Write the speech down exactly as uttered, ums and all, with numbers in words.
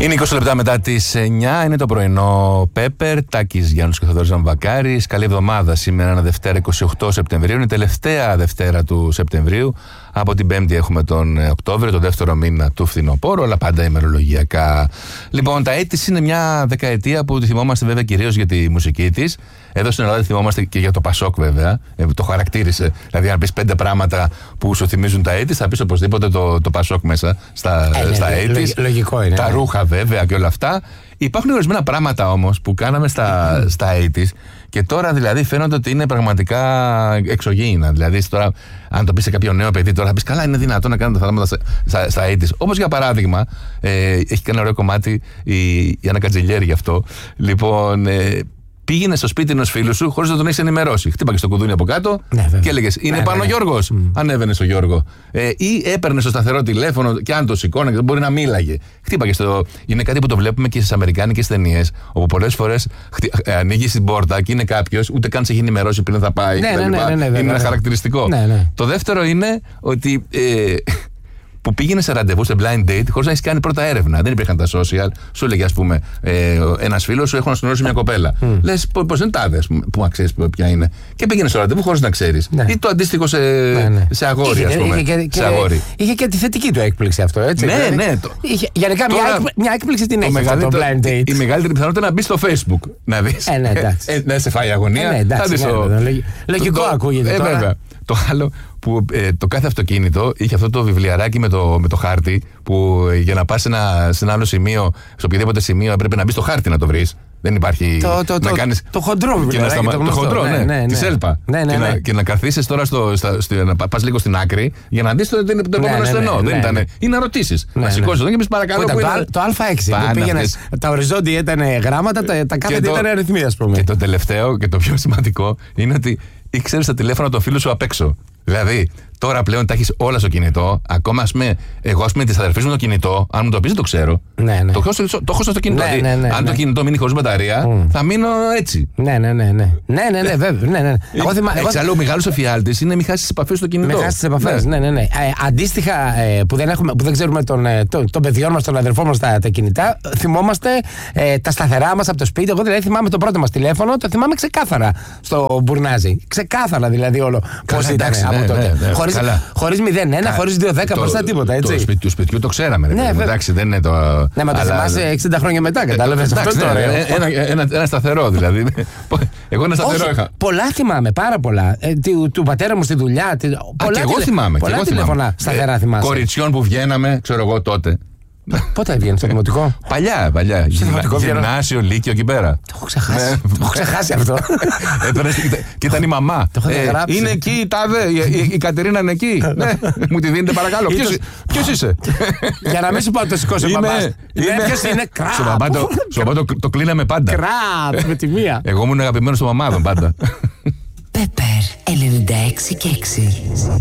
Είναι είκοσι λεπτά μετά τις εννιά, είναι το πρωινό Πέπερ, Τάκης Γιάννους και Θοδωρής Ζαμβακάρης. Καλή εβδομάδα, σήμερα είναι Δευτέρα είκοσι οκτώ Σεπτεμβρίου, είναι η τελευταία Δευτέρα του Σεπτεμβρίου. Από την Πέμπτη έχουμε τον Οκτώβριο, το δεύτερο μήνα του φθινοπόρου, αλλά πάντα ημερολογιακά. Λοιπόν, τα έτη είναι μια δεκαετία που τη θυμόμαστε βέβαια κυρίως για τη μουσική της. Εδώ στην Ελλάδα τη θυμόμαστε και για το Πασόκ βέβαια. Ε, το χαρακτήρισε. Δηλαδή, αν πεις πέντε πράγματα που σου θυμίζουν τα έτη, θα πεις οπωσδήποτε το, το Πασόκ μέσα στα, ε, στα ναι, έτη. Λογικό είναι. Τα ναι. ρούχα βέβαια και όλα αυτά. Υπάρχουν ορισμένα πράγματα όμως που κάναμε στα, mm. στα έτη και τώρα δηλαδή φαίνονται ότι είναι πραγματικά εξωγήινα. Δηλαδή, τώρα, αν το πει σε κάποιο νέο παιδί, τώρα θα πει καλά, είναι δυνατόν να κάνετε αυτά τα πράγματα στα, στα έτη. Όπως για παράδειγμα, ε, έχει κάνει ένα ωραίο κομμάτι η, η Άννα Κατζηλιέρη γι' αυτό. Λοιπόν. Ε, Πήγαινε στο σπίτι ενός φίλου σου χωρίς να τον έχεις ενημερώσει. Χτύπαγε στο κουδούνι από κάτω ναι, και έλεγες είναι ναι, πάνω ο ναι, Γιώργος. Mm. Ανέβαινε στο Γιώργο. Ε, ή έπαιρνε στο σταθερό τηλέφωνο και αν το σηκώνε, μπορεί να μίλαγε. Χτύπαγε στο. Είναι κάτι που το βλέπουμε και στις αμερικάνικες ταινίες, όπου πολλές φορές χτι... ανοίγει την πόρτα και είναι κάποιος, ούτε καν σε έχει ενημερώσει πριν θα πάει. Ναι, ναι, ναι, ναι, ναι, είναι ναι, ένα ναι. χαρακτηριστικό. Ναι, ναι. Το δεύτερο είναι ότι. Ε, που πήγαινε σε ραντεβού, σε blind date, χωρίς να έχει κάνει πρώτα έρευνα. Δεν υπήρχαν τα social. Σου έλεγε, ας πούμε, ε, ένας φίλος σου, έχω να συνενώσει μια κοπέλα. Mm. Λες, πώς είναι τάδε, που να ξέρεις ποια είναι. Και πήγαινε στο ραντεβού χωρίς να ξέρεις. Ναι. Ή το αντίστοιχο σε, ναι, ναι. σε αγόρι, ας πούμε. Είχε και, σε αγόρι. Είχε και τη θετική του έκπληξη αυτό, έτσι. Ναι, δηλαδή, ναι. Το... Είχε, γενικά τώρα, μια, έκπληξη, μια έκπληξη την έχει αυτό το blind date. Η μεγαλύτερη πιθανότητα να μπει στο Facebook. Να δεις. Ε, ναι, εντάξει. ε, να σε φάει αγωνία. Ε, ναι, εντάξει, ναι, λογικό ακούγεται τώρα. Βέβαια. Το άλλο που ε, το κάθε αυτοκίνητο είχε αυτό το βιβλιαράκι με το, με το χάρτη που ε, για να πας σε ένα, σε ένα άλλο σημείο, σε οποιοδήποτε σημείο έπρεπε να μπει στο χάρτη να το βρεις. Δεν υπάρχει. Το, το, να το, κάνεις, το χοντρό βιβλιαράκι. Το, το χοντρό, ναι, ναι, ναι, τη ΣΕΛΠΑ. Ναι, ναι, και, ναι. να, και να καθίσεις τώρα στο, στα, στο, να πας λίγο στην άκρη για να δεις το, το, το επόμενο ναι, στενό. Ναι, ναι, δεν ήταν. ναι. Ή να ρωτήσεις. Ναι, να σηκώσεις εδώ και πεις παρακαλώ. Που που ήταν είναι... το, το Α6 που πήγαινες, τα οριζόντια ήταν γράμματα, τα, τα κάθετα ήταν αριθμοί, ας πούμε. Και το τελευταίο και το πιο σημαντικό είναι ότι ήξερες τα τηλέφωνα των φίλων σου απ' έξω. Δηλαδή, τώρα πλέον τα έχεις όλα στο κινητό. Ακόμα, ας πούμε, εγώ, ας πούμε, τη αδερφή μου το κινητό, αν μου το πεις, το ξέρω. Ναι, ναι. Το, το, το έχω στο κινητό. Ναι, δηλαδή, ναι, ναι, αν ναι. το κινητό μείνει χωρίς μπαταρία, mm. θα μείνω έτσι. Ναι, ναι, ναι. Ναι, ναι, ναι, ναι βέβαια. Ναι, ναι. Εξάλλου, ο μεγάλος εφιάλτης είναι μη χάσει τις επαφές στο κινητό. Μη χάσει τις επαφές. Ναι, ναι, ναι. Ε, αντίστοιχα, ε, που, δεν έχουμε, που δεν ξέρουμε τον, τον, τον παιδιών μας, τον αδερφό μας τα, τα κινητά, θυμόμαστε ε, τα σταθερά μας από το σπίτι. Εγώ δηλαδή θυμάμαι το πρώτο μας τηλέφωνο, το θυμάμαι ξεκάθαρα στο μπουρνάζι. Ξεκάθαρα δηλαδή όλο πώς ήταν από τότε. Χωρίς μηδέν ένα, χωρίς δύο δέκα μπροστά τίποτα, έτσι. Το σπίτι του σπιτιού το ξέραμε. Ναι, εντάξει, δεν είναι το. Ναι, μα το θυμάσαι εξήντα χρόνια μετά, κατάλαβες. Αυτό τώρα. Ένα σταθερό δηλαδή. Εγώ ένα σταθερό είχα. Πολλά θυμάμαι, πάρα πολλά. Του πατέρα μου στη δουλειά. Και εγώ θυμάμαι. Πολλά τηλέφωνα σταθερά θυμάσαι. Κοριτσιών που βγαίναμε, ξέρω εγώ τότε. Πότε έβγαινε στο δημοτικό? Παλιά, παλιά. Γυμνάσιο, λύκειο εκεί πέρα. Το έχω ξεχάσει. Το έχω ξεχάσει αυτό. Και ήταν η μαμά. Είναι εκεί η τάδε, η Κατερίνα είναι εκεί. Μου τη δίνετε παρακαλώ. Ποιος είσαι? Για να μην σου πάω το σηκώσει ο μπαμπάς. Ποιος είναι? Κραπ. Στον μπαμπά το κλείναμε πάντα. Κραπ με τη μία. Εγώ ήμουν αγαπημένος των μαμάδων πάντα. Πέπερ ενενήντα έξι και έξι.